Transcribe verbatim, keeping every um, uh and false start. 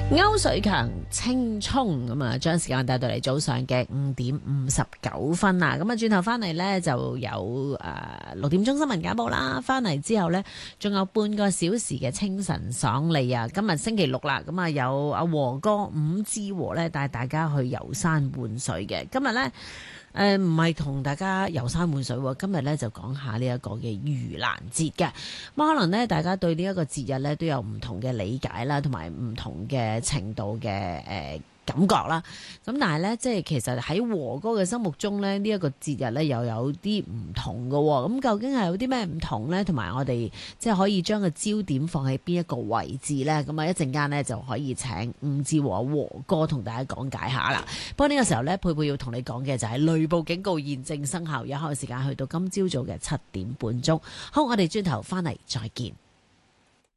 歐瑞強青葱咁啊，將時間帶到嚟早上嘅五點五十九分啦。咁啊，轉頭翻嚟呢，就有誒六點鐘新聞簡報啦。翻嚟之後呢，仲有半個小時嘅清晨爽利啊！今日星期六啦，咁啊有阿和哥伍志和呢帶大家去遊山玩水嘅。今日呢，誒唔係同大家遊山玩水喎，今日呢，就講下呢一個嘅盂蘭節嘅。咁可能呢，大家對呢一個節日呢，都有唔同嘅理解啦，同埋唔同嘅程度嘅誒、呃、感覺啦。咁但係呢，即係其實喺和哥嘅心目中呢，呢、這、一個節日呢，又有啲唔同嘅喎。咁究竟係有啲咩唔同呢？同埋我哋即係可以將個焦點放喺邊一個位置呢？咁啊一陣間呢，就可以請伍志和和哥同大家講解下啦。不過呢個時候呢，佩佩要同你講嘅就係雷暴警告現正生效，有效時間去到今朝早嘅七點半鐘。好，我哋轉頭翻嚟再見。